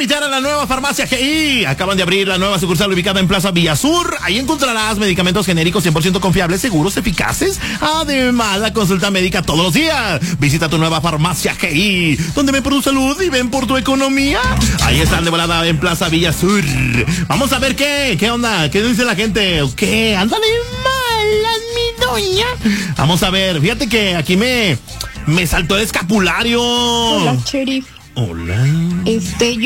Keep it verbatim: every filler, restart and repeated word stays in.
invitar a la nueva farmacia G I. Acaban de abrir la nueva sucursal ubicada en Plaza Villasur. Ahí encontrarás medicamentos genéricos cien por ciento confiables, seguros, eficaces. Además, la consulta médica todos los días. Visita tu nueva farmacia G I, donde ven por tu salud y ven por tu economía. Ahí están de volada en Plaza Villasur. Vamos a ver qué, qué onda, qué dice la gente. ¿Qué? Andan malas, mi doña. Vamos a ver, fíjate que aquí me, me saltó el escapulario. Hola, sheriff. Hola. Este, yo